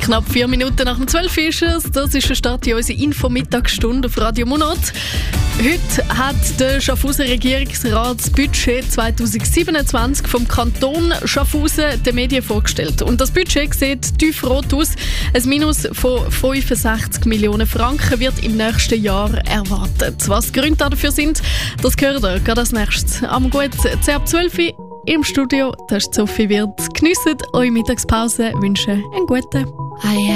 Knapp 4 Minuten nach dem 12 ist es. Das ist der Start in unserer Info-Mittagsstunde auf Radio Monat. Heute hat der Schaffhauser Regierungsrat das Budget 2027 vom Kanton Schaffhausen den Medien vorgestellt. Und das Budget sieht tiefrot aus. Ein Minus von 65 Millionen Franken wird im nächsten Jahr erwartet. Was die Gründe dafür sind, das gehört ihr gerade als nächstes. Am guten 10 ab 12 Uhr im Studio. Das ist Sophie Wirth. Geniesst eure Mittagspause. Wünsche einen guten.